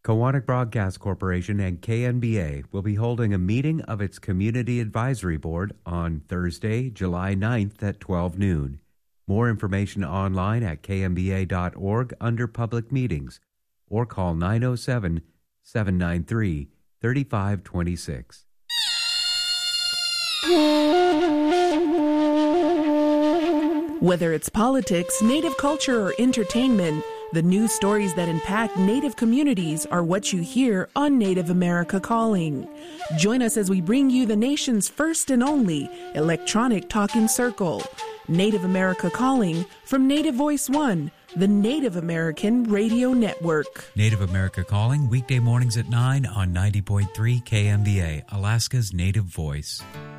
Koahnic Broadcast Corporation and KNBA will be holding a meeting of its Community Advisory Board on Thursday, July 9th at 12 noon. More information online at knba.org under Public Meetings or call 907-793-3526. Whether it's politics, Native culture, or entertainment, the news stories that impact Native communities are what you hear on Native America Calling. Join us as we bring you the nation's first and only electronic talking circle. Native America Calling from Native Voice One, the Native American Radio Network. Native America Calling, weekday mornings at 9 on 90.3 KMBA, Alaska's Native Voice.